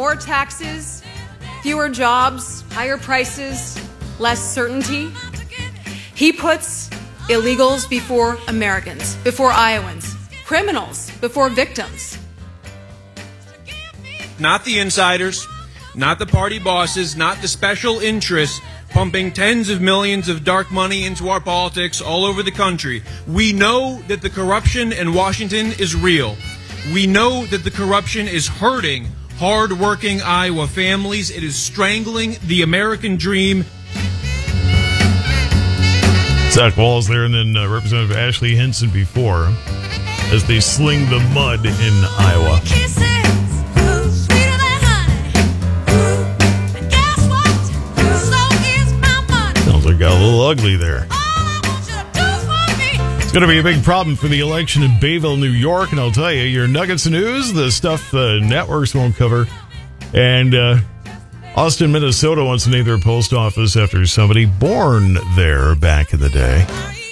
more taxes, fewer jobs, higher prices, less certainty. He puts illegals before Americans, before Iowans, criminals before victims. Not the insiders, not the party bosses, not the special interests pumping tens of millions of dark money into our politics all over the country. We know that the corruption in Washington is real. We know that the corruption is hurting hard-working Iowa families. It is strangling the American dream. Zach Walls there, and then Representative Ashley Hinson before, as they sling the mud in Iowa. Sounds like it got a little ugly there. It's going to be a big problem for the election in Bayville, New York, and I'll tell you, your nuggets of news, the stuff the networks won't cover, and Austin, Minnesota wants to name their post office after somebody born there back in the day.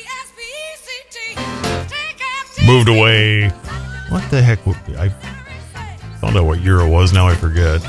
Moved away. What the heck? I found out what year it was. Now I forget.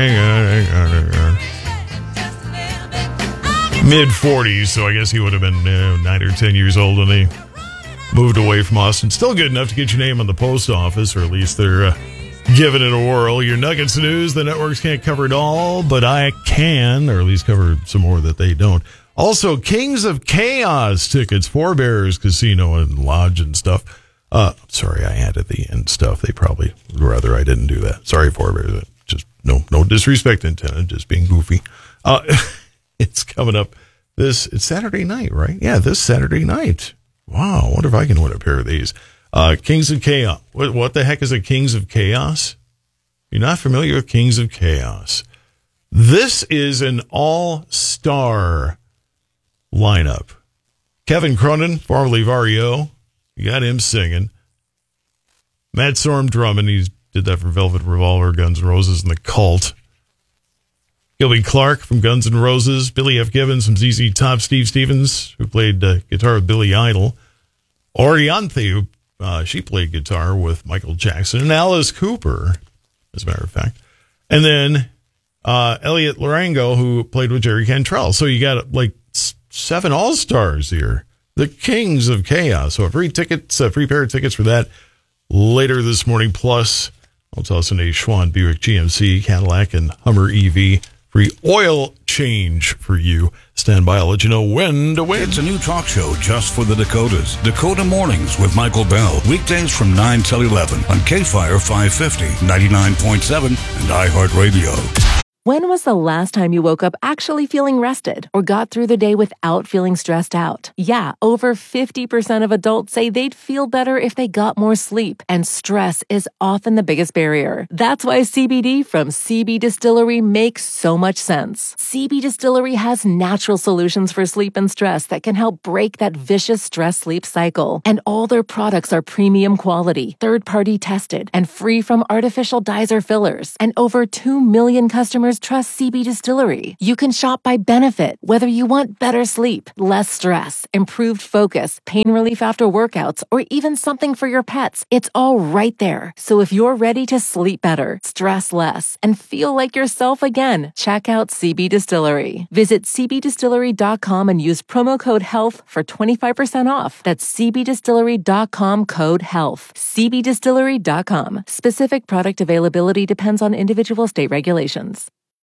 Mid-40s, so I guess he would have been 9 or 10 years old when they moved away from Austin. Still good enough to get your name on the post office, or at least they're giving it a whirl. Your Nuggets news, the networks can't cover it all, but I can, or at least cover some more that they don't. Also, Kings of Chaos tickets, Forebears Casino and Lodge and stuff. Sorry, I added the end stuff. They probably would rather I didn't do that. Sorry, Forebears. Just no disrespect intended, just being goofy. It's coming up it's Saturday night, right? Yeah, this Saturday night. Wow, I wonder if I can win a pair of these. Kings of Chaos. What the heck is a Kings of Chaos? You're not familiar with Kings of Chaos. This is an all-star lineup. Kevin Cronin, formerly of REO. You got him singing. Matt Sorum drumming. He did that for Velvet Revolver, Guns N' Roses, and The Cult. Gilby Clarke from Guns N' Roses. Billy F. Gibbons from ZZ Top. Steve Stevens, who played guitar with Billy Idol. Orianthi, she played guitar with Michael Jackson. And Alice Cooper, as a matter of fact. And then Elliot Larango, who played with Jerry Cantrell. So you got like 7 all-stars here. The Kings of Chaos. So a free pair of tickets for that later this morning. Plus, I'll toss in a Schwann Buick GMC, Cadillac, and Hummer EV. Free oil change for you. Stand by. I'll let you know when to win. It's a new talk show just for the Dakotas. Dakota Mornings with Michael Bell. Weekdays from 9 till 11 on KFIRE 550, 99.7, and iHeartRadio. When was the last time you woke up actually feeling rested or got through the day without feeling stressed out? Yeah, over 50% of adults say they'd feel better if they got more sleep, and stress is often the biggest barrier. That's why CBD from CB Distillery makes so much sense. CB Distillery has natural solutions for sleep and stress that can help break that vicious stress-sleep cycle. And all their products are premium quality, third-party tested, and free from artificial dyes or fillers. And over 2 million customers trust CB Distillery. You can shop by benefit, whether you want better sleep, less stress, improved focus, pain relief after workouts, or even something for your pets. It's all right there. So if you're ready to sleep better, stress less, and feel like yourself again, check out CB Distillery. Visit cbdistillery.com and use promo code HEALTH for 25% off. That's cbdistillery.com, code HEALTH. cbdistillery.com. Specific product availability depends on individual state regulations.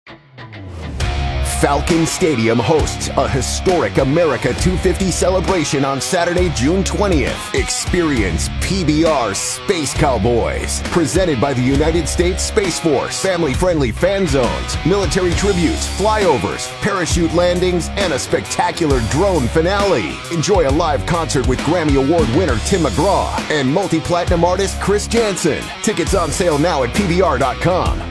Falcon Stadium hosts a historic America 250 celebration on Saturday, June 20th. Experience PBR Space Cowboys, presented by the United States Space Force. Family-friendly fan zones, military tributes, flyovers, parachute landings, and a spectacular drone finale. Enjoy a live concert with Grammy Award winner Tim McGraw and multi-platinum artist Chris Jansen. Tickets on sale now at PBR.com.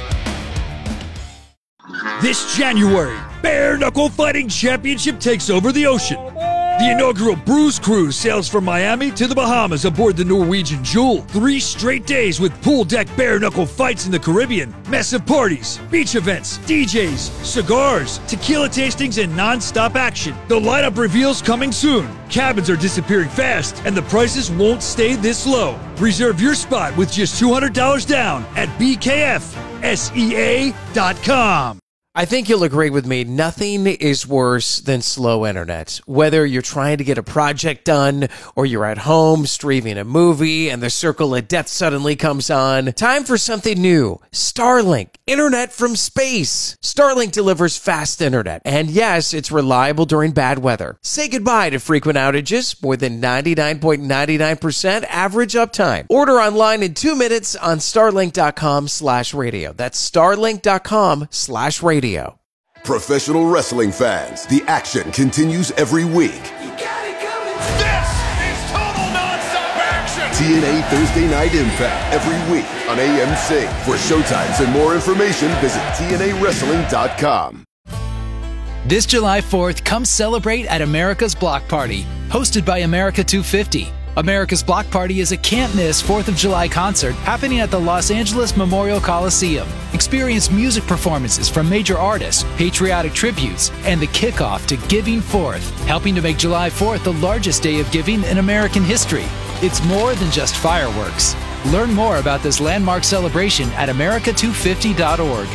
This January, Bare Knuckle Fighting Championship takes over the ocean. The inaugural Bruise Cruise sails from Miami to the Bahamas aboard the Norwegian Jewel. 3 straight days with pool deck bare knuckle fights in the Caribbean, massive parties, beach events, DJs, cigars, tequila tastings, and non-stop action. The lineup reveals coming soon. Cabins are disappearing fast, and the prices won't stay this low. Reserve your spot with just $200 down at BKF. SEA.com. I think you'll agree with me, nothing is worse than slow internet. Whether you're trying to get a project done or you're at home streaming a movie and the circle of death suddenly comes on, time for something new. Starlink, internet from space. Starlink delivers fast internet, and yes, it's reliable during bad weather. Say goodbye to frequent outages, more than 99.99% average uptime. Order online in 2 minutes on starlink.com/radio. That's starlink.com/radio. Professional wrestling fans, the action continues every week. This is total non-stop action. TNA Thursday Night Impact every week on AMC. For showtimes and more information, visit TNAWrestling.com. This July 4th, come celebrate at America's Block Party, hosted by America 250. America's Block Party is a can't-miss 4th of July concert happening at the Los Angeles Memorial Coliseum. Experience music performances from major artists, patriotic tributes, and the kickoff to Giving Forth, helping to make July 4th the largest day of giving in American history. It's more than just fireworks. Learn more about this landmark celebration at america250.org.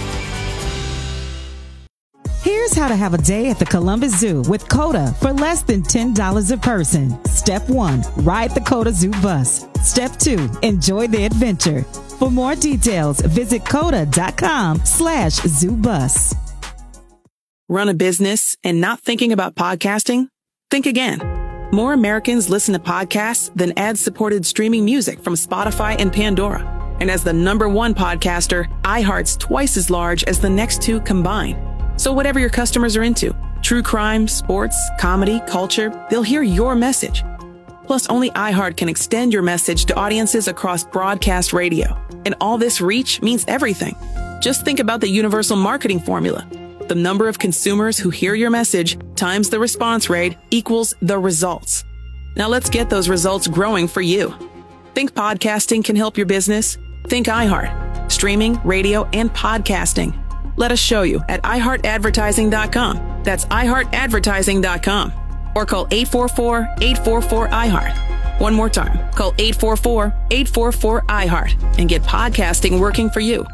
Here's how to have a day at the Columbus Zoo with COTA for less than $10 a person. Step 1, ride the COTA Zoo bus. Step 2, enjoy the adventure. For more details, visit COTA.com/ZooBus. Run a business and not thinking about podcasting? Think again. More Americans listen to podcasts than ad-supported streaming music from Spotify and Pandora. And as the #1 podcaster, iHeart's twice as large as the next two combined. So whatever your customers are into, true crime, sports, comedy, culture, they'll hear your message. Plus, only iHeart can extend your message to audiences across broadcast radio. And all this reach means everything. Just think about the universal marketing formula. The number of consumers who hear your message times the response rate equals the results. Now let's get those results growing for you. Think podcasting can help your business? Think iHeart. Streaming, radio, and podcasting. Let us show you at iHeartAdvertising.com. That's iHeartAdvertising.com. Or call 844-844-iHeart. One more time. Call 844-844-iHeart and get podcasting working for you.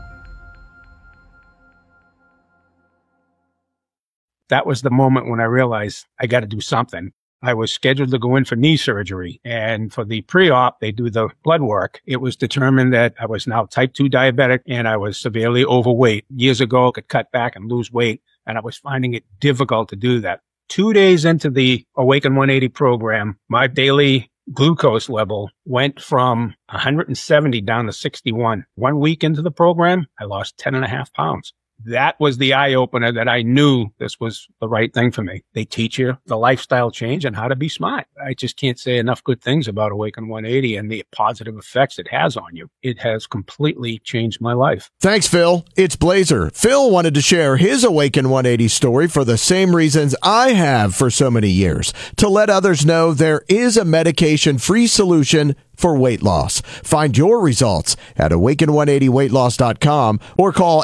That was the moment when I realized I got to do something. I was scheduled to go in for knee surgery, and for the pre-op, they do the blood work. It was determined that I was now type 2 diabetic and I was severely overweight. Years ago, I could cut back and lose weight, and I was finding it difficult to do that. 2 days into the Awaken 180 program, my daily glucose level went from 170 down to 61. 1 week into the program, I lost 10.5 pounds. That was the eye-opener that I knew this was the right thing for me. They teach you the lifestyle change and how to be smart. I just can't say enough good things about Awaken 180 and the positive effects it has on you. It has completely changed my life. Thanks, Phil. It's Blazer. Phil wanted to share his Awaken 180 story for the same reasons I have for so many years, to let others know there is a medication-free solution for weight loss. Find your results at awaken180weightloss.com or call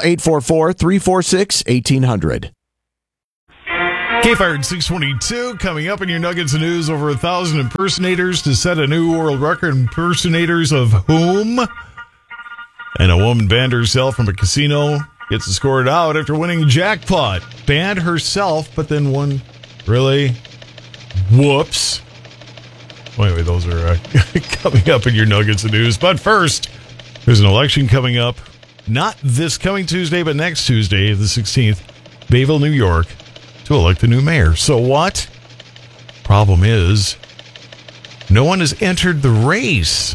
844-346-1800. K-Fired 622 coming up in your Nuggets news. Over 1,000 impersonators to set a new world record. Impersonators of whom? And a woman banned herself from a casino gets escorted out after winning a jackpot. Banned herself, but then won. Really? Whoops. Well, anyway, those are coming up in your Nuggets of news. But first, there's an election coming up. Not this coming Tuesday, but next Tuesday, the 16th, Bayville, New York, to elect a new mayor. So what? Problem is, no one has entered the race.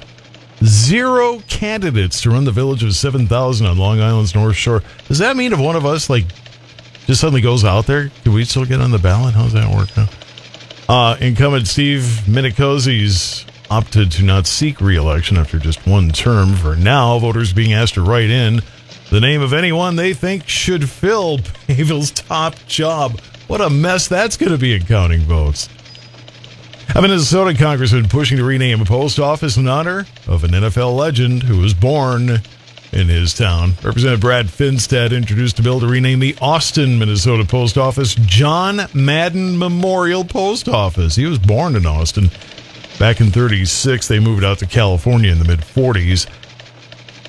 0 candidates to run the village of 7,000 on Long Island's North Shore. Does that mean if one of us, just suddenly goes out there, can we still get on the ballot? How's that work out? Incumbent Steve Minicozzi's opted to not seek re-election after just one term. For now, voters being asked to write in the name of anyone they think should fill Bayville's top job. What a mess that's going to be in counting votes. A Minnesota congressman pushing to rename a post office in honor of an NFL legend who was born in his town. Representative Brad Finstad introduced a bill to rename the Austin, Minnesota post office John Madden Memorial Post Office. He was born in Austin. Back in 1936, they moved out to California in the mid-40s.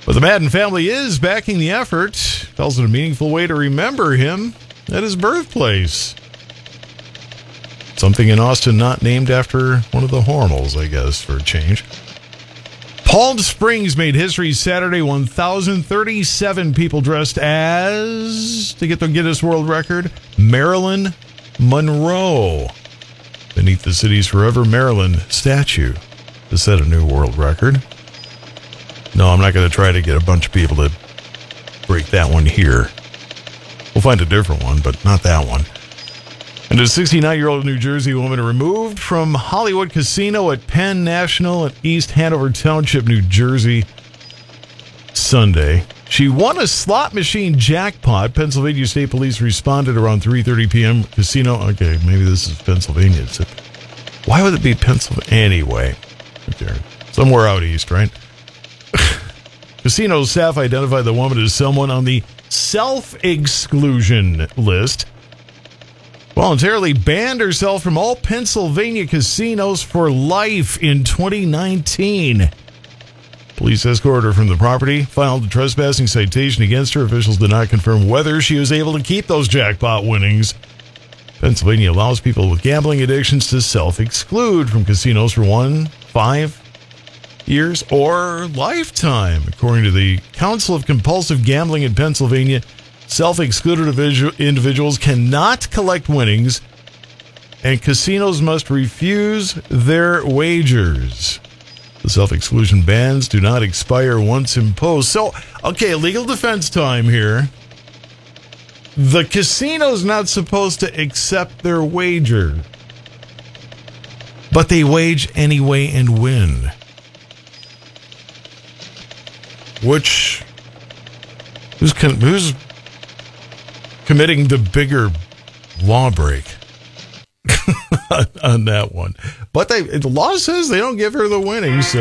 But the Madden family is backing the effort. Tells it a meaningful way to remember him at his birthplace. Something in Austin not named after one of the Hormels, I guess, for a change. Palm Springs made history Saturday. 1,037 people dressed as, to get the Guinness World Record, Marilyn Monroe beneath the city's Forever Maryland statue to set a new world record. No, I'm not going to try to get a bunch of people to break that one here. We'll find a different one, but not that one. And a 69-year-old New Jersey woman removed from Hollywood Casino at Penn National at East Hanover Township, New Jersey, Sunday. She won a slot machine jackpot. Pennsylvania State Police responded around 3:30 p.m. Casino. Okay, maybe this is Pennsylvania. Why would it be Pennsylvania? Anyway, okay. Somewhere out east, right? Casino staff identified the woman as someone on the self-exclusion list. Voluntarily banned herself from all Pennsylvania casinos for life in 2019. Police escorted her from the property, filed a trespassing citation against her. Officials did not confirm whether she was able to keep those jackpot winnings. Pennsylvania allows people with gambling addictions to self-exclude from casinos for 1, 5 years, or lifetime. According to the Council of Compulsive Gambling in Pennsylvania, self-excluded individuals cannot collect winnings, and casinos must refuse their wagers. The self-exclusion bans do not expire once imposed. So, okay, legal defense time here. The casino's not supposed to accept their wager, but they wage anyway and win. Who's committing the bigger lawbreak on that one? But the law says they don't give her the winnings, so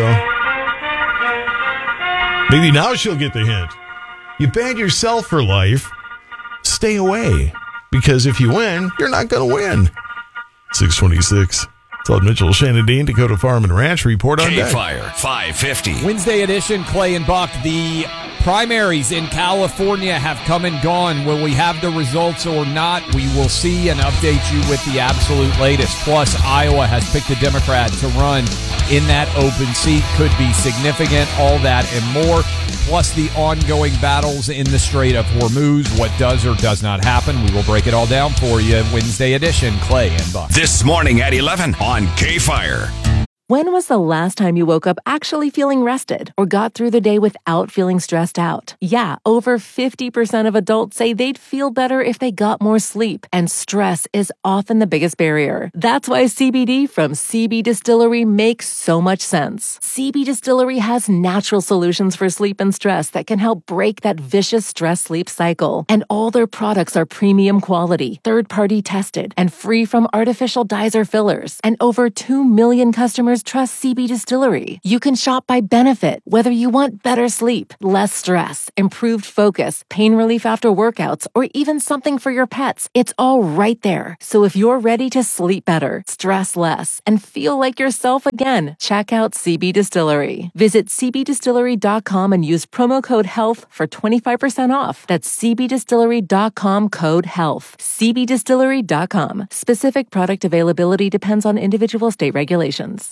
maybe now she'll get the hint. You ban yourself for life, stay away, because if you win, you're not going to win. 626. Todd Mitchell, Shannon Dean, Dakota Farm and Ranch report on deck. K-Fire 550. Wednesday edition, Clay and Buck. The primaries in California have come and gone. Will we have the results or not? We will see and update you with the absolute latest. Plus, Iowa has picked a Democrat to run in that open seat. Could be significant. All that and more. Plus the ongoing battles in the Strait of Hormuz. What does or does not happen? We will break it all down for you. Wednesday edition, Clay and Buck. This morning at 11 on K-Fire. When was the last time you woke up actually feeling rested or got through the day without feeling stressed out? Yeah, over 50% of adults say they'd feel better if they got more sleep, and stress is often the biggest barrier. That's why CBD from CB Distillery makes so much sense. CB Distillery has natural solutions for sleep and stress that can help break that vicious stress-sleep cycle. And all their products are premium quality, third-party tested, and free from artificial dyes or fillers. And over 2 million customers trust CB Distillery. You can shop by benefit, whether you want better sleep, less stress, improved focus, pain relief after workouts, or even something for your pets. It's all right there. So if you're ready to sleep better, stress less, and feel like yourself again, check out CB Distillery. Visit cbdistillery.com and use promo code HEALTH for 25% off. That's cbdistillery.com, code HEALTH. cbdistillery.com. Specific product availability depends on individual state regulations.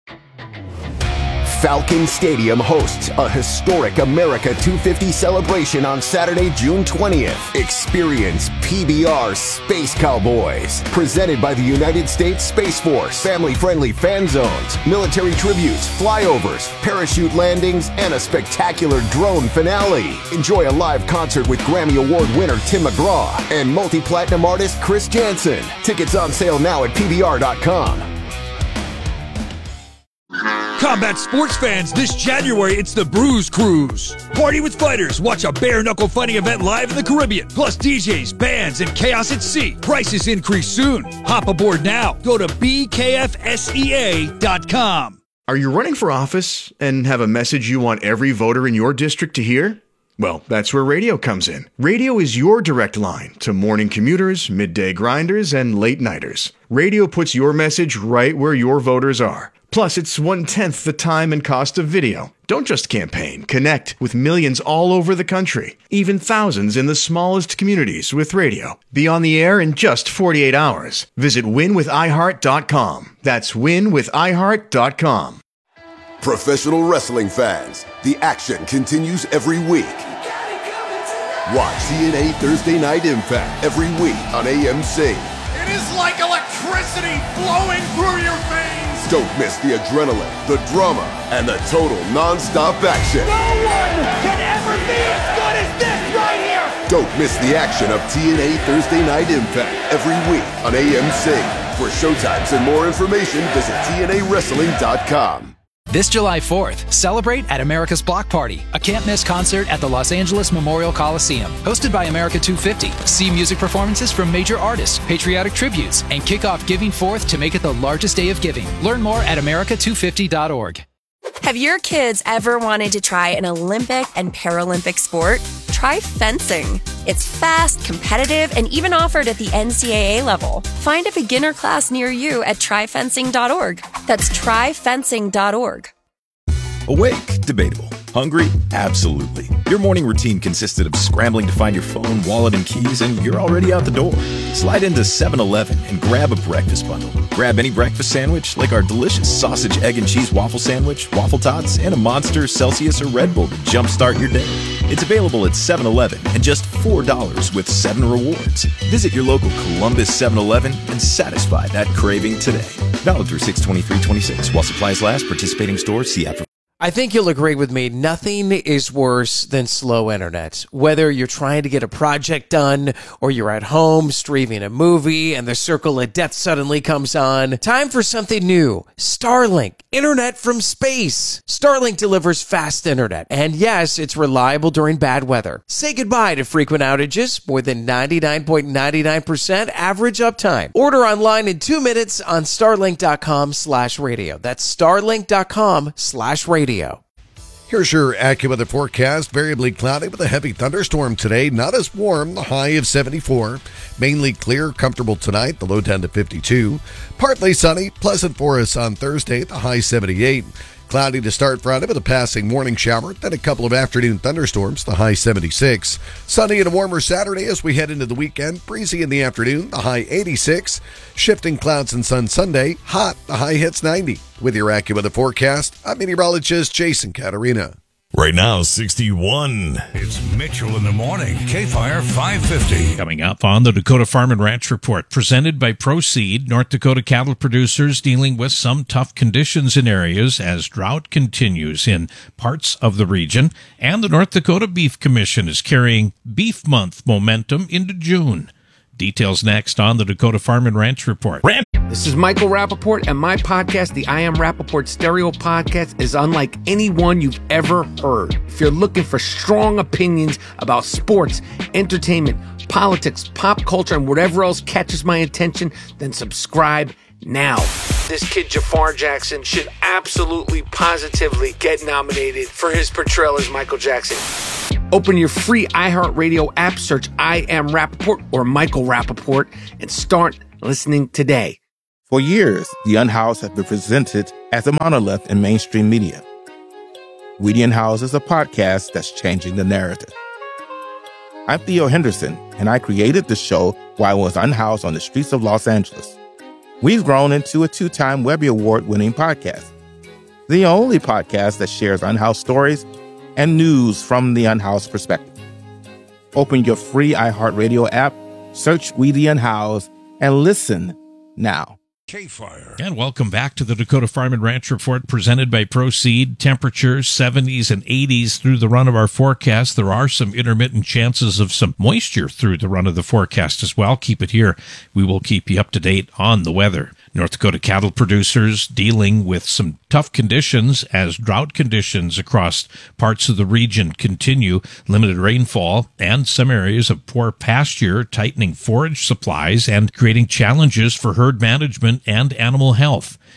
Falcon Stadium hosts a historic America 250 celebration on Saturday, June 20th. Experience PBR Space Cowboys, presented by the United States Space Force. Family-friendly fan zones, military tributes, flyovers, parachute landings, and a spectacular drone finale. Enjoy a live concert with Grammy Award winner Tim McGraw and multi-platinum artist Chris Jansen. Tickets on sale now at PBR.com. Combat sports fans, this January it's the Bruise Cruise. Party with fighters, watch a bare-knuckle fighting event live in the Caribbean. Plus DJs, bands, and chaos at sea. Prices increase soon. Hop aboard now. Go to bkfsea.com. Are you running for office and have a message you want every voter in your district to hear? Well, that's where radio comes in. Radio is your direct line to morning commuters, midday grinders, and late nighters. Radio puts your message right where your voters are. Plus, it's 1/10 the time and cost of video. Don't just campaign. Connect with millions all over the country, even thousands in the smallest communities with radio. Be on the air in just 48 hours. Visit winwithiheart.com. That's winwithiheart.com. Professional wrestling fans, the action continues every week. Watch TNA Thursday Night Impact every week on AMC. It is like electricity flowing through your veins. Don't miss the adrenaline, the drama, and the total non-stop action. No one can ever be as good as this right here. Don't miss the action of TNA Thursday Night Impact every week on AMC. For showtimes and more information, visit TNAWrestling.com. This July 4th, celebrate at America's Block Party, a can't-miss concert at the Los Angeles Memorial Coliseum. Hosted by America 250. See music performances from major artists, patriotic tributes, and kick off Giving Forth to make it the largest day of giving. Learn more at America250.org. Have your kids ever wanted to try an Olympic and Paralympic sport? Try fencing. It's fast, competitive, and even offered at the NCAA level. Find a beginner class near you at tryfencing.org. That's tryfencing.org. Awake? Debatable. Hungry? Absolutely. Your morning routine consisted of scrambling to find your phone, wallet, and keys, and you're already out the door. Slide into 7-Eleven and grab a breakfast bundle. Grab any breakfast sandwich, like our delicious sausage, egg, and cheese waffle sandwich, waffle tots, and a Monster, Celsius, or Red Bull to jumpstart your day. It's available at 7-Eleven and just $4 with 7 rewards. Visit your local Columbus 7-Eleven and satisfy that craving today. Valid through 6/23/26. While supplies last, participating stores, see app for... I think you'll agree with me. Nothing is worse than slow internet. Whether you're trying to get a project done or you're at home streaming a movie and the circle of death suddenly comes on, time for something new. Starlink, internet from space. Starlink delivers fast internet. And yes, it's reliable during bad weather. Say goodbye to frequent outages. More than 99.99% average uptime. Order online in 2 minutes on starlink.com/radio. That's starlink.com/radio. Here's your AccuWeather forecast. Variably cloudy with a heavy thunderstorm today. Not as warm, the high of 74. Mainly clear, comfortable tonight, the low down to 52. Partly sunny, pleasant for us on Thursday, the high 78. Cloudy to start Friday with a passing morning shower, then a couple of afternoon thunderstorms, the high 76. Sunny and a warmer Saturday as we head into the weekend. Breezy in the afternoon, the high 86. Shifting clouds and sun Sunday, hot, the high hits 90. With your AccuWeather forecast, I'm meteorologist Jason Caterina. Right now, 61. It's Mitchell in the morning. K-Fire 550. Coming up on the Dakota Farm and Ranch Report, presented by Proseed, North Dakota cattle producers dealing with some tough conditions in areas as drought continues in parts of the region. And the North Dakota Beef Commission is carrying Beef Month momentum into June. Details next on the Dakota Farm and Ranch Report. This is Michael Rappaport, and my podcast, the I Am Rappaport Stereo Podcast, is unlike any one you've ever heard. If you're looking for strong opinions about sports, entertainment, politics, pop culture, and whatever else catches my attention, then subscribe now. This kid Jafar Jackson should absolutely, positively get nominated for his portrayal as Michael Jackson. Open your free iHeartRadio app, search I Am Rappaport or Michael Rappaport, and start listening today. For years, The Unhoused has been presented as a monolith in mainstream media. We The Unhoused is a podcast that's changing the narrative. I'm Theo Henderson, and I created the show while I was unhoused on the streets of Los Angeles. We've grown into a 2-time Webby Award-winning podcast, the only podcast that shares unhoused stories and news from the unhoused perspective. Open your free iHeartRadio app, search We The Unhoused, and listen now. K-Fire. And welcome back to the Dakota Farm and Ranch Report presented by Proseed. Temperatures 70s and 80s through the run of our forecast. There are some intermittent chances of some moisture through the run of the forecast as well. Keep it here. We will keep you up to date on the weather. North Dakota cattle producers dealing with some tough conditions as drought conditions across parts of the region continue. Limited rainfall and some areas of poor pasture, tightening forage supplies and creating challenges for herd management and animal health.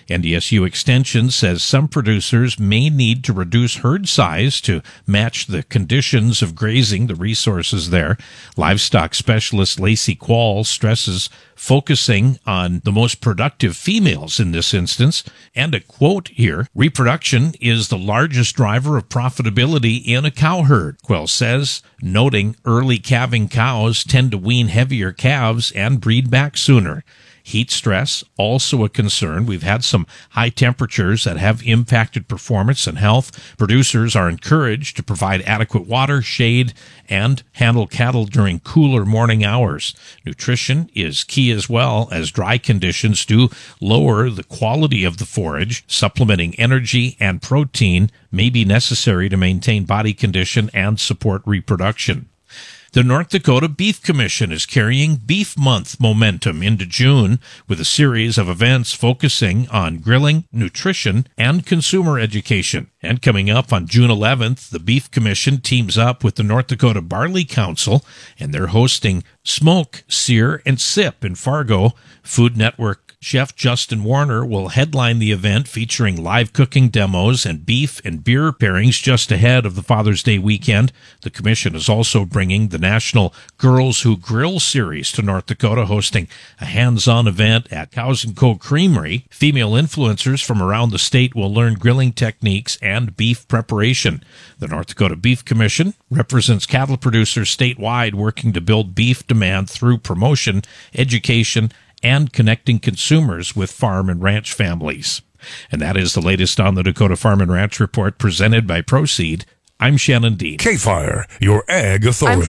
NDSU Extension says some producers may need to reduce herd size to match the conditions of grazing, the resources there. Livestock specialist Lacey Quall stresses focusing on the most productive females in this instance. And a quote here, reproduction is the largest driver of profitability in a cow herd, Quall says, noting early calving cows tend to wean heavier calves and breed back sooner. Heat stress, also a concern. We've had some high temperatures that have impacted performance and health. Producers are encouraged to provide adequate water, shade, and handle cattle during cooler morning hours. Nutrition is key as well, as dry conditions do lower the quality of the forage. Supplementing energy and protein may be necessary to maintain body condition and support reproduction. The North Dakota Beef Commission is carrying Beef Month momentum into June with a series of events focusing on grilling, nutrition, and consumer education. And coming up on June 11th, the Beef Commission teams up with the North Dakota Barley Council, and they're hosting Smoke, Sear, and Sip in Fargo. Food Network Chef Justin Warner will headline the event, featuring live cooking demos and beef and beer pairings just ahead of the Father's Day weekend. The commission is also bringing the National Girls Who Grill series to North Dakota, hosting a hands-on event at Cows & Co. Creamery. Female influencers from around the state will learn grilling techniques and beef preparation. The North Dakota Beef Commission represents cattle producers statewide working to build beef demand through promotion, education, and connecting consumers with farm and ranch families. And that is the latest on the Dakota Farm and Ranch Report, presented by Proseed. I'm Shannon Dean. K-Fire, your ag authority.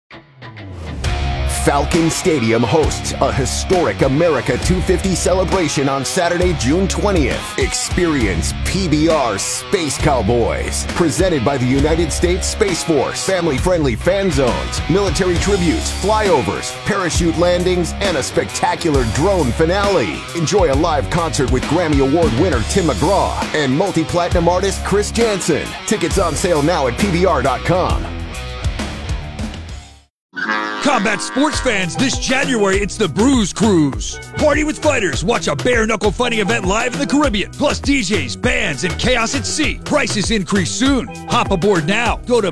Falcon Stadium hosts a historic America 250 celebration on Saturday, June 20th. Experience PBR Space Cowboys, presented by the United States Space Force. Family-friendly fan zones, military tributes, flyovers, parachute landings, and a spectacular drone finale. Enjoy a live concert with Grammy Award winner Tim McGraw and multi-platinum artist Chris Jansen. Tickets on sale now at PBR.com. Combat sports fans, this January it's the Brews Cruise. Party with fighters, watch a bare-knuckle fighting event live in the Caribbean, plus DJs, bands, and chaos at sea. Prices increase soon. Hop aboard now. Go to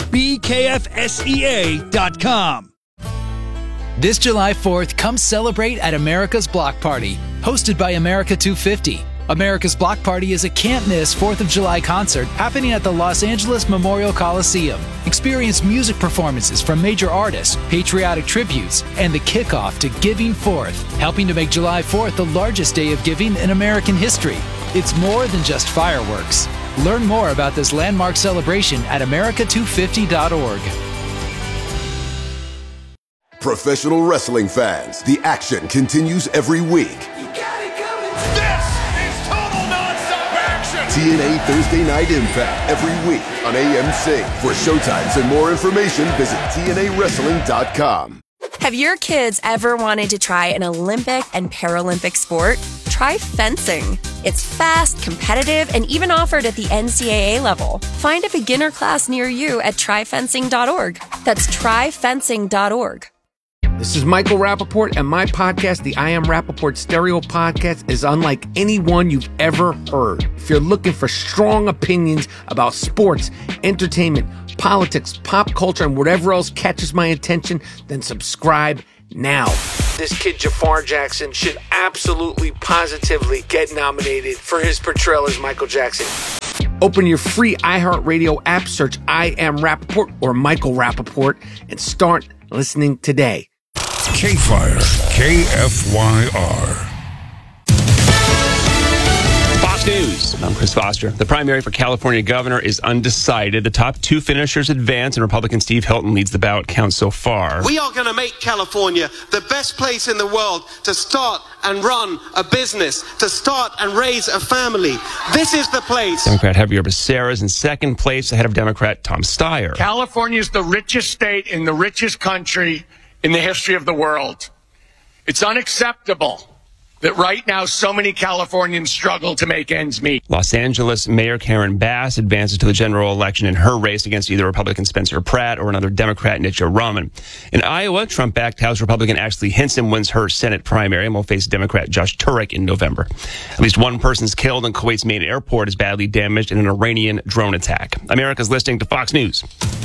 bkfsea.com. This July 4th, come celebrate at America's Block Party, hosted by America 250. America's Block Party is a can't-miss 4th of July concert happening at the Los Angeles Memorial Coliseum. Experience music performances from major artists, patriotic tributes, and the kickoff to Giving Fourth, helping to make July 4th the largest day of giving in American history. It's more than just fireworks. Learn more about this landmark celebration at America250.org. Professional wrestling fans, the action continues every week. TNA Thursday Night Impact every week on AMC. For showtimes and more information, visit TNAWrestling.com. Have your kids ever wanted to try an Olympic and Paralympic sport? Try fencing. It's fast, competitive, and even offered at the NCAA level. Find a beginner class near you at tryfencing.org. That's tryfencing.org. This is Michael Rappaport, and my podcast, the I Am Rappaport Stereo Podcast, is unlike any one you've ever heard. If you're looking for strong opinions about sports, entertainment, politics, pop culture, and whatever else catches my attention, then subscribe now. This kid Jafar Jackson should absolutely, positively get nominated for his portrayal as Michael Jackson. Open your free iHeartRadio app, search I Am Rappaport or Michael Rappaport, and start listening today. K-Fire, KFYR. Fox News. I'm Chris Foster. The primary for California governor is undecided. The top two finishers advance, and Republican Steve Hilton leads the ballot count so far. We are going to make California the best place in the world to start and run a business, to start and raise a family. This is the place. Democrat Javier Becerra is in second place ahead of Democrat Tom Steyer. California is the richest state in the richest country in the history of the world. It's unacceptable that right now so many Californians struggle to make ends meet. Los Angeles Mayor Karen Bass advances to the general election in her race against either Republican Spencer Pratt or another Democrat Nitya Raman. In Iowa, Trump-backed House Republican Ashley Hinson wins her Senate primary and will face Democrat Josh Turek in November. At least one person's killed and Kuwait's main airport is badly damaged in an Iranian drone attack. America's listening to Fox News.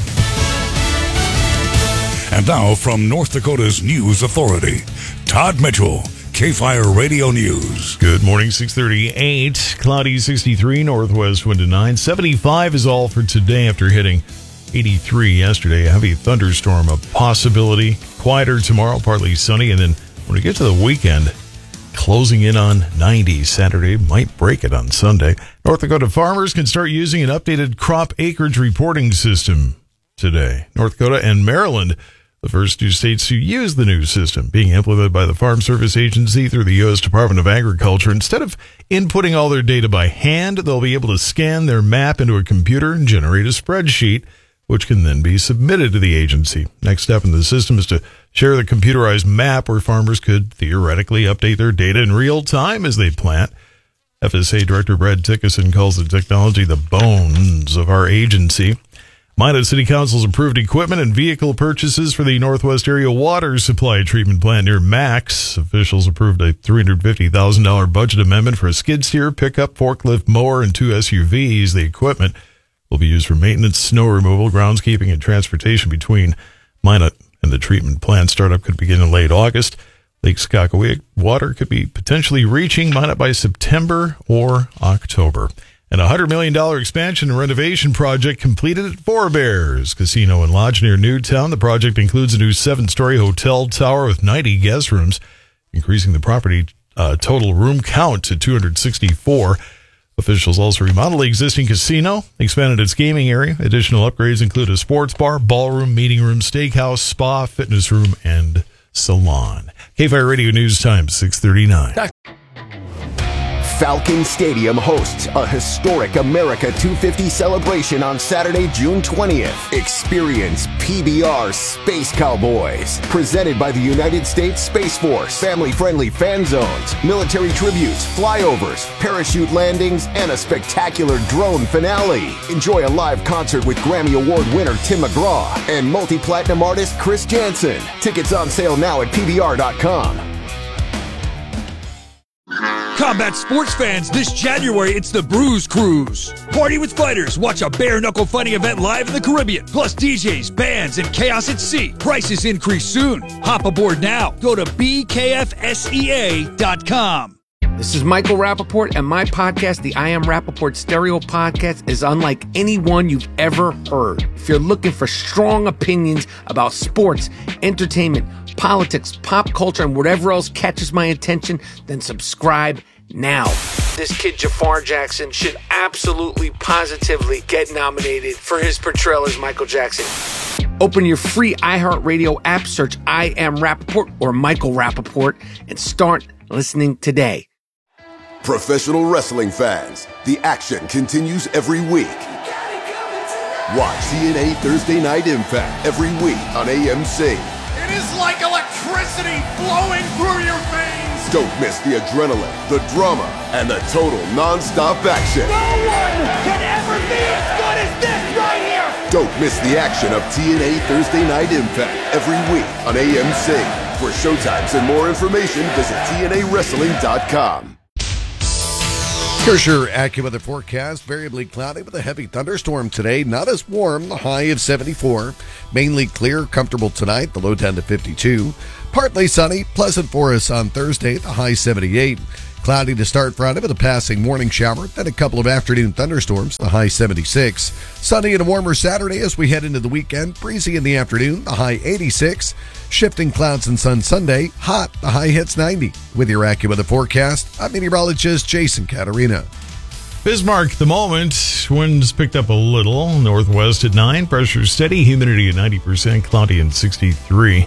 And now from North Dakota's News Authority, Todd Mitchell, K-Fire Radio News. Good morning, 638. Cloudy 63, northwest wind to 9. 75 is all for today after hitting 83 yesterday. A heavy thunderstorm, a possibility. Quieter tomorrow, partly sunny. And then when we get to the weekend, closing in on 90. Saturday might break it on Sunday. North Dakota farmers can start using an updated crop acreage reporting system today. North Dakota and Maryland, the first two states to use the new system, being implemented by the Farm Service Agency through the U.S. Department of Agriculture. Instead of inputting all their data by hand, they'll be able to scan their map into a computer and generate a spreadsheet, which can then be submitted to the agency. Next step in the system is to share the computerized map where farmers could theoretically update their data in real time as they plant. FSA Director Brad Tickerson calls the technology the bones of our agency. Minot City Council's approved equipment and vehicle purchases for the Northwest Area Water Supply Treatment Plant near Max. Officials approved a $350,000 budget amendment for a skid steer, pickup, forklift, mower, and 2 SUVs. The equipment will be used for maintenance, snow removal, groundskeeping, and transportation between Minot and the treatment plant. Startup could begin in late August. Lake Skakawea water could be potentially reaching Minot by September or October. And a $100 million expansion and renovation project completed at Four Bears Casino and Lodge near Newtown. The project includes a new 7-story hotel tower with 90 guest rooms, increasing the property total room count to 264. Officials also remodeled the existing casino, expanded its gaming area. Additional upgrades include a sports bar, ballroom, meeting room, steakhouse, spa, fitness room, and salon. KFIR Radio News Time, 6:39. Falcon Stadium hosts a historic America 250 celebration on Saturday, June 20th. Experience PBR Space Cowboys, presented by the United States Space Force. Family-friendly fan zones, military tributes, flyovers, parachute landings, and a spectacular drone finale. Enjoy a live concert with Grammy Award winner Tim McGraw and multi-platinum artist Chris Jansen. Tickets on sale now at PBR.com. Combat sports fans, this January, it's the Bruise Cruise. Party with fighters, watch a bare-knuckle fighting event live in the Caribbean, plus DJs, bands, and chaos at sea. Prices increase soon. Hop aboard now. Go to bkfsea.com. This is Michael Rappaport, and my podcast, the I Am Rappaport Stereo Podcast, is unlike any one you've ever heard. If you're looking for strong opinions about sports, entertainment, politics, pop culture, and whatever else catches my attention, then subscribe now. This kid Jafar Jackson should absolutely, positively get nominated for his portrayal as Michael Jackson. Open your free iHeartRadio app, search I Am Rappaport or Michael Rappaport, and start listening today. Professional wrestling fans, the action continues every week. Watch TNA Thursday Night Impact every week on AMC. It is like electricity flowing through your veins. Don't miss the adrenaline, the drama, and the total non-stop action. No one can ever be as good as this right here. Don't miss the action of TNA Thursday Night Impact every week on AMC. For showtimes and more information, visit TNAWrestling.com. Here's your AccuWeather forecast. Variably cloudy with a heavy thunderstorm today. Not as warm, the high of 74. Mainly clear, comfortable tonight, the low 10 to 52. Partly sunny, pleasant for us on Thursday, the high 78. Cloudy to start Friday with a passing morning shower, then a couple of afternoon thunderstorms, the high 76. Sunny and a warmer Saturday as we head into the weekend. Breezy in the afternoon, the high 86. Shifting clouds and sun Sunday, hot, the high hits 90. With your AccuWeather forecast, I'm meteorologist Jason Caterina. Bismarck, the moment. Winds picked up a little. Northwest at 9. Pressure steady. Humidity at 90%. Cloudy and 63.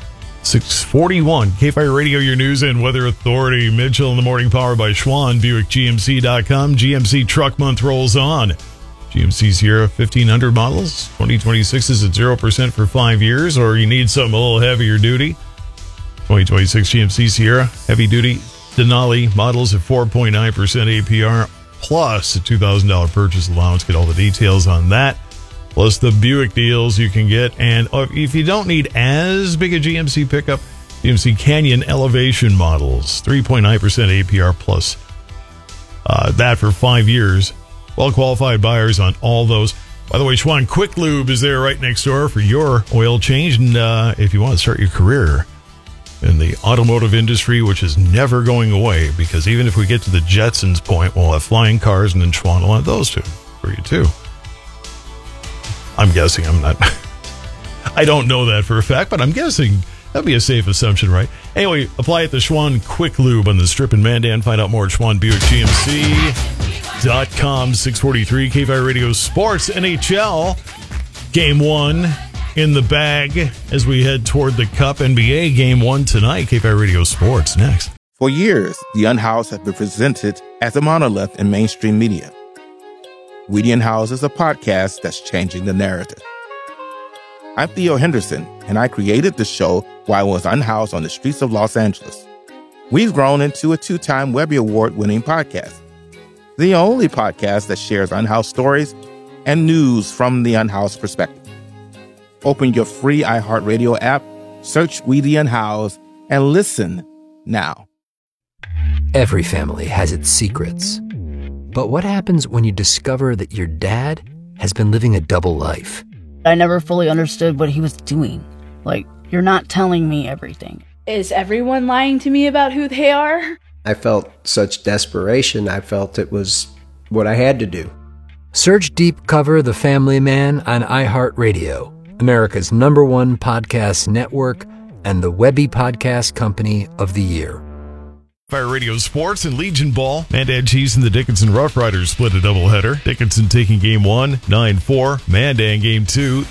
641. KFIR Radio, your news and weather authority. Mitchell in the morning, powered by Schwann. BuickGMC.com. GMC Truck Month rolls on. GMC Sierra 1500 models. 2026 is at 0% for 5 years, or you need something a little heavier duty. 2026 GMC Sierra heavy duty Denali models at 4.9% APR plus a $2,000 purchase allowance. Get all the details on that. Plus the Buick deals you can get. And if you don't need as big a GMC pickup, GMC Canyon Elevation models, 3.9% APR plus that for 5 years. Well-qualified buyers on all those. By the way, Schwan Quick Lube is there right next door for your oil change. And if you want to start your career in the automotive industry, which is never going away, because even if we get to the Jetsons point, we'll have flying cars, and then Schwan will have those two for you too. I'm guessing. I'm not. I don't know that for a fact, but I'm guessing that'd be a safe assumption, right? Anyway, apply it to Schwan Quick Lube on the Strip in Mandan. Find out more at SchwanBuickGMC.com. 643 KFI Radio Sports NHL Game 1 in the bag as we head toward the Cup. NBA Game 1 tonight. KFI Radio Sports next. For years, the Unhoused have been presented as a monolith in mainstream media. Weedy and House is a podcast that's changing the narrative. I'm Theo Henderson, and I created the show while I was unhoused on the streets of Los Angeles. We've grown into a 2-time Webby Award-winning podcast. The only podcast that shares unhoused stories and news from the unhoused perspective. Open your free iHeartRadio app, search Weedy and House, and listen now. Every family has its secrets. But what happens when you discover that your dad has been living a double life? I never fully understood what he was doing. Like, you're not telling me everything. Is everyone lying to me about who they are? I felt such desperation. I felt it was what I had to do. Search Deep Cover The Family Man on iHeartRadio, America's #1 podcast network and the Webby Podcast Company of the Year. Fire Radio Sports and Legion Ball. Mandan Chiefs and the Dickinson Rough Riders split a doubleheader. Dickinson taking Game 1, 9-4. Mandan Game 2,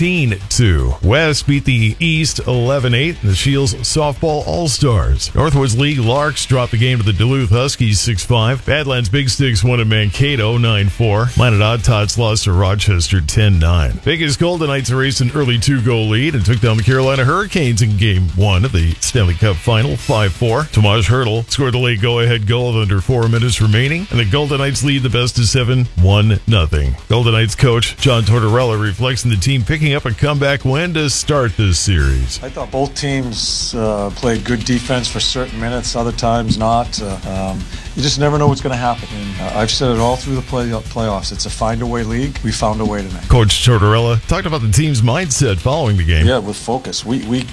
13-2. West beat the East 11-8. The Shields Softball All-Stars. Northwoods League Larks dropped the game to the Duluth Huskies 6-5. Badlands Big Sticks won at Mankato 9-4. Minot Odd Tots lost to Rochester 10-9. Vegas Golden Knights erased an early 2-goal lead and took down the Carolina Hurricanes in Game 1 of the Stanley Cup Final 5-4. Tomas Hertl scored the late go-ahead goal with under 4 minutes remaining, and the Golden Knights lead the best-of-7, 1-0. Golden Knights coach John Tortorella reflects on the team picking up a comeback win to start this series. I thought both teams played good defense for certain minutes, other times not. You just never know what's going to happen. And I've said it all through the playoffs. It's a find-a-way league. We found a way tonight. Coach Tortorella talked about the team's mindset following the game. Yeah, with focus. We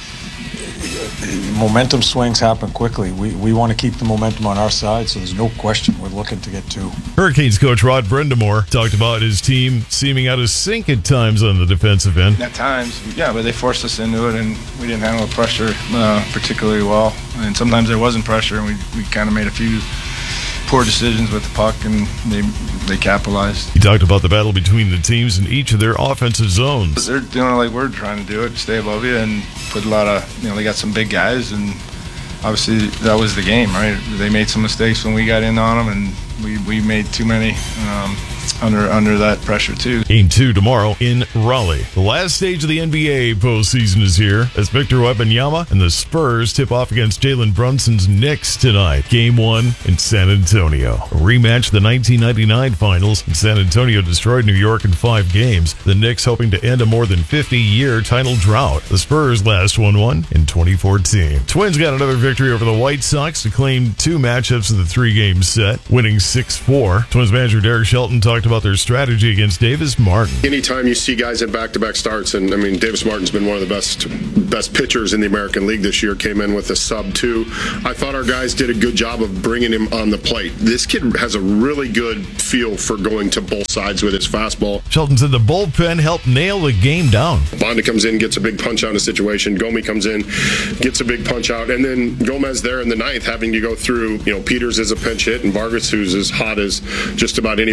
momentum swings happen quickly. We want to keep the momentum on our side, so there's no question we're looking to get 2. Hurricanes coach Rod Brindamore talked about his team seeming out of sync at times on the defensive end. At times, yeah, but they forced us into it, and we didn't handle the pressure particularly well. And sometimes there wasn't pressure, and we kind of made a few poor decisions with the puck, and they capitalized. He talked about the battle between the teams in each of their offensive zones. They're doing it like we're trying to do it, stay above you, and put a lot of, they got some big guys, and obviously that was the game, right? They made some mistakes when we got in on them, and we made too many under that pressure too. Game 2 tomorrow in Raleigh. The last stage of the NBA postseason is here as Victor Wembanyama and the Spurs tip off against Jalen Brunson's Knicks tonight. Game 1 in San Antonio. A rematch of the 1999 finals. San Antonio destroyed New York in 5 games. The Knicks hoping to end a more than 50-year title drought. The Spurs last won one in 2014. Twins got another victory over the White Sox to claim 2 matchups of the 3-game set, winning 6-4. Twins manager Derek Shelton talked about their strategy against Davis Martin. Anytime you see guys in back-to-back starts, and I mean, Davis Martin's been one of the best pitchers in the American League this year, came in with a sub-2. I thought our guys did a good job of bringing him on the plate. This kid has a really good feel for going to both sides with his fastball. Shelton said the bullpen helped nail the game down. Bonda comes in, gets a big punch out of the situation. Gomi comes in, gets a big punch out, and then Gomez there in the 9th having to go through, Peters is a pinch hit, and Vargas, who's as hot as just about anybody we've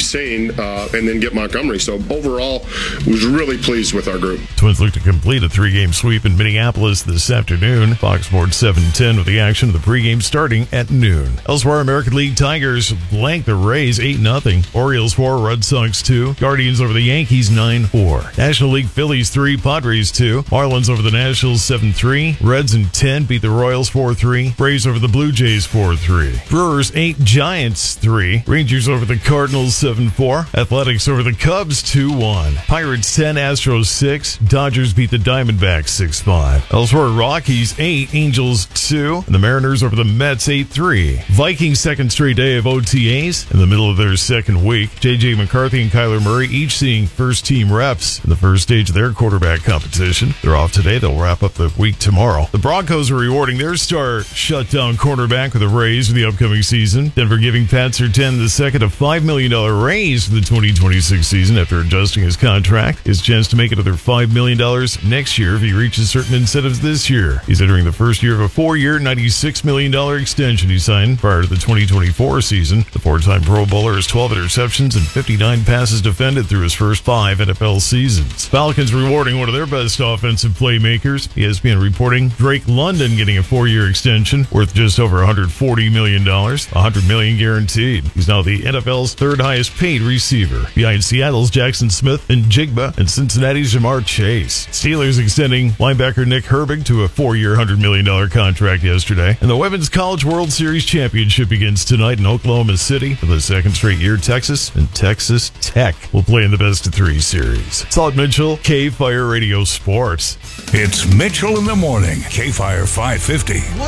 sane, and then get Montgomery. So overall, was really pleased with our group. Twins look to complete a 3-game sweep in Minneapolis this afternoon. Fox Sports 710 with the action of the pregame starting at noon. Elsewhere, American League Tigers blank the Rays 8-0. Orioles 4, Red Sox 2. Guardians over the Yankees 9-4. National League Phillies 3, Padres 2. Marlins over the Nationals 7-3. Reds in 10 beat the Royals 4-3. Braves over the Blue Jays 4-3. Brewers 8, Giants 3. Rangers over the Cardinals 7-4. Athletics over the Cubs 2-1. Pirates 10, Astros 6. Dodgers beat the Diamondbacks 6-5. Elsewhere, Rockies 8, Angels 2. And the Mariners over the Mets 8-3. Vikings second straight day of OTAs in the middle of their second week. J.J. McCarthy and Kyler Murray each seeing first-team reps in the first stage of their quarterback competition. They're off today. They'll wrap up the week tomorrow. The Broncos are rewarding their star shutdown cornerback with a raise for the upcoming season. Denver giving Pat Surtain II a $5 million raise for the 2026 season after adjusting his contract. His chance to make another $5 million next year if he reaches certain incentives this year. He's entering the first year of a 4-year, $96 million extension he signed prior to the 2024 season. The 4-time Pro Bowler has 12 interceptions and 59 passes defended through his first 5 NFL seasons. Falcons rewarding one of their best offensive playmakers. ESPN reporting Drake London getting a 4-year extension worth just over $140 million, $100 million guaranteed. He's now the NFL's third highest paid receiver, behind Seattle's Jackson Smith and Jigba and Cincinnati's Jamar Chase. Steelers extending linebacker Nick Herbig to a 4-year, $100 million contract yesterday. And the Women's College World Series Championship begins tonight in Oklahoma City. For the second straight year, Texas and Texas Tech will play in the best-of-3 series. Salt Mitchell, K-Fire Radio Sports. It's Mitchell in the Morning, K-Fire 550.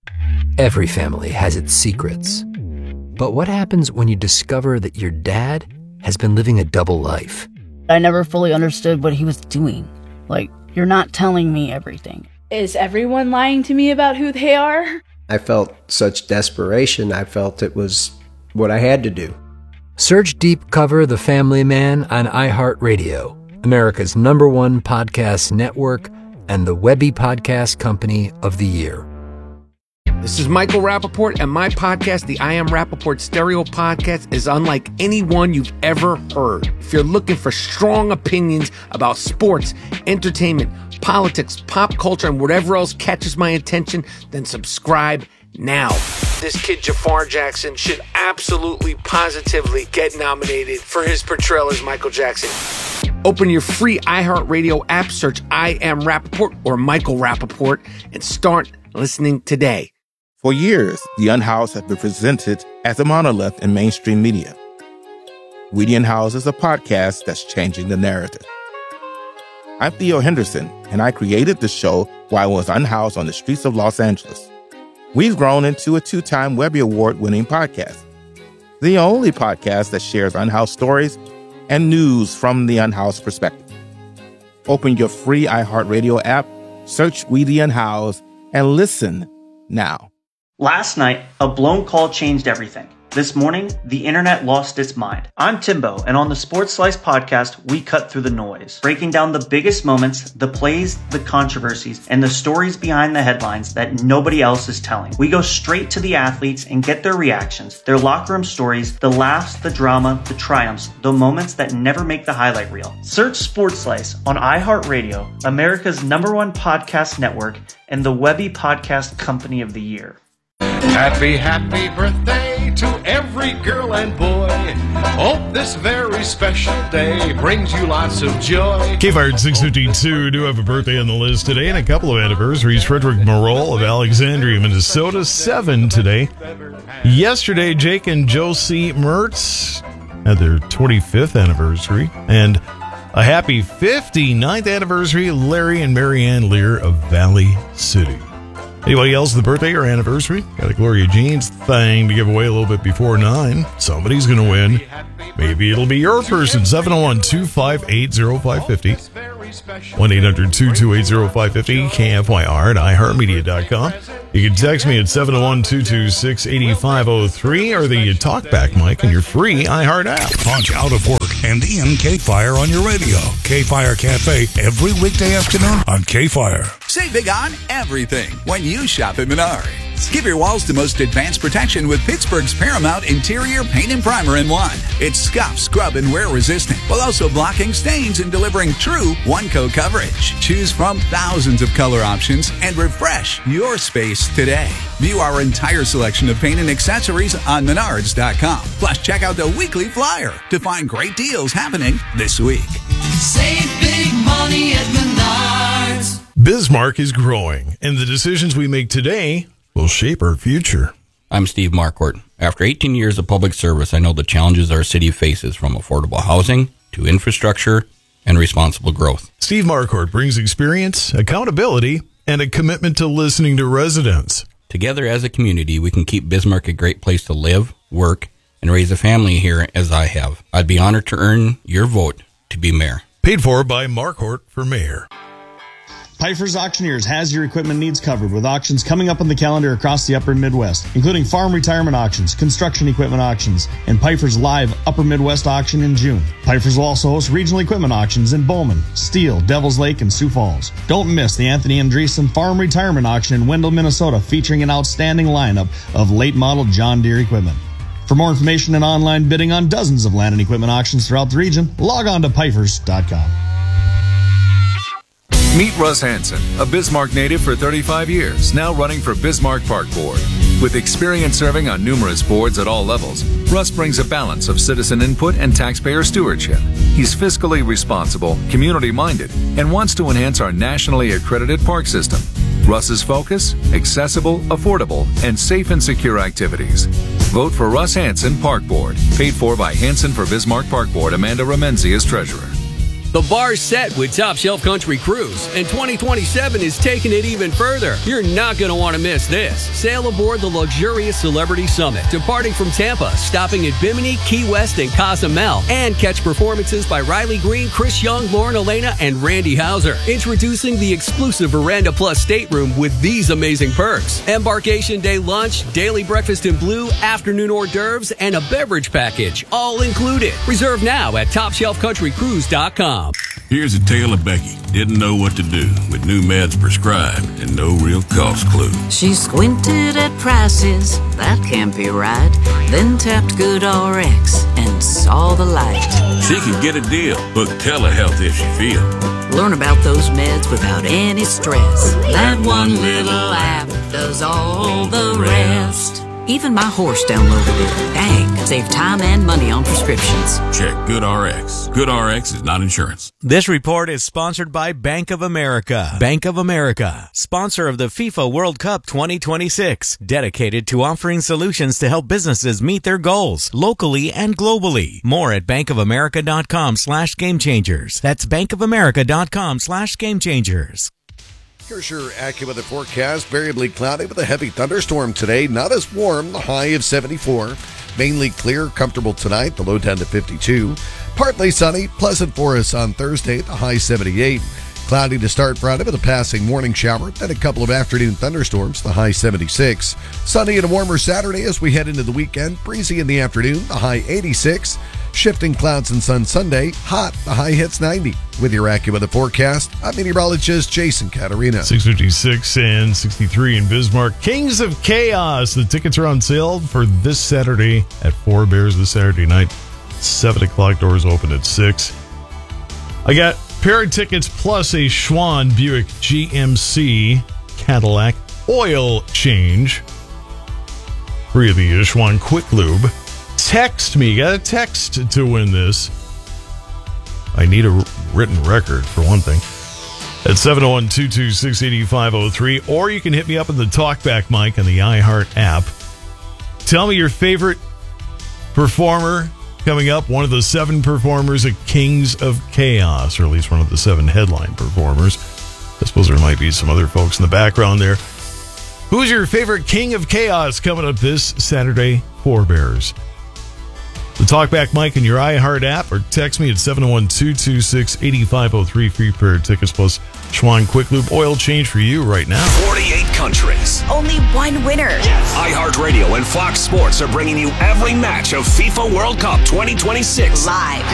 Every family has its secrets. But what happens when you discover that your dad has been living a double life? I never fully understood what he was doing. Like, you're not telling me everything. Is everyone lying to me about who they are? I felt such desperation. I felt it was what I had to do. Search Deep Cover The Family Man on iHeartRadio, America's #1 podcast network and the Webby Podcast Company of the Year. This is Michael Rappaport, and my podcast, the I Am Rappaport Stereo Podcast, is unlike anyone you've ever heard. If you're looking for strong opinions about sports, entertainment, politics, pop culture, and whatever else catches my attention, then subscribe now. This kid Jafar Jackson should absolutely, positively get nominated for his portrayal as Michael Jackson. Open your free iHeartRadio app, search I Am Rappaport or Michael Rappaport, and start listening today. For years, the Unhoused have been presented as a monolith in mainstream media. We the Unhoused is a podcast that's changing the narrative. I'm Theo Henderson, and I created the show while I was unhoused on the streets of Los Angeles. We've grown into a 2-time Webby Award-winning podcast. The only podcast that shares unhoused stories and news from the unhoused perspective. Open your free iHeartRadio app, search We the Unhoused, and listen now. Last night, a blown call changed everything. This morning, the internet lost its mind. I'm Timbo, and on the Sports Slice podcast, we cut through the noise, breaking down the biggest moments, the plays, the controversies, and the stories behind the headlines that nobody else is telling. We go straight to the athletes and get their reactions, their locker room stories, the laughs, the drama, the triumphs, the moments that never make the highlight reel. Search Sports Slice on iHeartRadio, America's #1 podcast network, and the Webby Podcast Company of the Year. Happy, happy birthday to every girl and boy. Hope this very special day brings you lots of joy. K-Fire 652 do have a birthday on the list today and a couple of anniversaries. Frederick Marole of Alexandria, Minnesota, 7 today. Yesterday, Jake and Josie Mertz had their 25th anniversary. And a happy 59th anniversary, Larry and Marianne Lear of Valley City. Anybody else with a birthday or anniversary? Got a Gloria Jeans thing to give away a little bit before 9. Somebody's going to win. Maybe it'll be your person. 701-258-0550. 1-800-228-0550. KFYR at iHeartMedia.com. You can text me at 701-226-8503 or the talkback mic in your free iHeart app. Punch out of work and in K-Fire on your radio. K-Fire Cafe every weekday afternoon on K-Fire. Save big on everything when you shop at Menards. walls. Give your walls the most advanced protection with Pittsburgh's Paramount Interior Paint and Primer in one. It's scuff, scrub, and wear resistant, while also blocking stains and delivering true one-coat coverage. Choose from thousands of color options and refresh your space today. View our entire selection of paint and accessories on Menards.com. Plus, check out the weekly flyer to find great deals happening this week. Save big money at Menards. Bismarck is growing, and the decisions we make today will shape our future. I'm Steve Marquardt. After 18 years of public service, I know the challenges our city faces, from affordable housing to infrastructure and responsible growth. Steve Marquardt brings experience, accountability, and a commitment to listening to residents. Together as a community, we can keep Bismarck a great place to live, work, and raise a family here as I have. I'd be honored to earn your vote to be mayor. Paid for by Marquardt for mayor. Pfeiffer's Auctioneers has your equipment needs covered, with auctions coming up on the calendar across the upper Midwest, including farm retirement auctions, construction equipment auctions, and Pfeiffer's live upper Midwest auction in June. Pfeiffer's will also host regional equipment auctions in Bowman, Steele, Devils Lake, and Sioux Falls. Don't miss the Anthony Andreessen Farm Retirement Auction in Wendell, Minnesota, featuring an outstanding lineup of late model John Deere equipment. For more information and online bidding on dozens of land and equipment auctions throughout the region, log on to Pfeifers.com. Meet Russ Hansen, a Bismarck native for 35 years, now running for Bismarck Park Board. With experience serving on numerous boards at all levels, Russ brings a balance of citizen input and taxpayer stewardship. He's fiscally responsible, community-minded, and wants to enhance our nationally accredited park system. Russ's focus: accessible, affordable, and safe and secure activities. Vote for Russ Hansen Park Board. Paid for by Hansen for Bismarck Park Board. Amanda Ramenzi is treasurer. The bar's set with Top Shelf Country Cruise, and 2027 is taking it even further. You're not going to want to miss this. Sail aboard the luxurious Celebrity Summit, departing from Tampa, stopping at Bimini, Key West, and Cozumel, and catch performances by Riley Green, Chris Young, Lauren Elena, and Randy Hauser. Introducing the exclusive Veranda Plus stateroom with these amazing perks: embarkation day lunch, daily breakfast in blue, afternoon hors d'oeuvres, and a beverage package, all included. Reserve now at TopShelfCountryCruise.com. Here's a tale of Becky. Didn't know what to do with new meds prescribed and no real cost clue. She squinted at prices, that can't be right. Then tapped GoodRx and saw the light. She could get a deal. Book telehealth if she feel. Learn about those meds without any stress. That one little app does all the rest. Even my horse downloaded it. Dang, save time and money on prescriptions. Check GoodRx. GoodRx is not insurance. This report is sponsored by Bank of America. Bank of America, sponsor of the FIFA World Cup 2026, dedicated to offering solutions to help businesses meet their goals locally and globally. More at bankofamerica.com/gamechangers. That's bankofamerica.com/gamechangers. Here's your AccuWeather forecast. Variably cloudy with a heavy thunderstorm today. Not as warm, the high of 74. Mainly clear, comfortable tonight, the low down to 52. Partly sunny, pleasant for us on Thursday, the high 78. Cloudy to start Friday with a passing morning shower, then a couple of afternoon thunderstorms, the high 76. Sunny and a warmer Saturday as we head into the weekend. Breezy in the afternoon, the high 86. Shifting clouds and sun Sunday, hot, the high hits 90. With your AccuWeather forecast, I'm meteorologist Jason Caterina. 656 and 63 in Bismarck. Kings of Chaos. The tickets are on sale for this Saturday at Four Bears this Saturday night. 7 o'clock, doors open at 6. I got pair of tickets plus a Schwann Buick GMC Cadillac oil change. Free of the Schwann Quick Lube. Text me. Got a text to win this. I need a written record, for one thing. At 701-226-8503. Or you can hit me up in the TalkBack mic on the iHeart app. Tell me your favorite performer coming up. One of the 7 performers at Kings of Chaos, or at least one of the 7 headline performers. I suppose there might be some other folks in the background there. Who's your favorite King of Chaos coming up this Saturday? Four Bears. The TalkBack mic in your iHeart app, or text me at 701-226-8503. Free pair of tickets plus Schwann Quick Lube oil change for you right now. 48 countries. Only one winner. Yes. iHeartRadio and Fox Sports are bringing you every match of FIFA World Cup 2026. Live.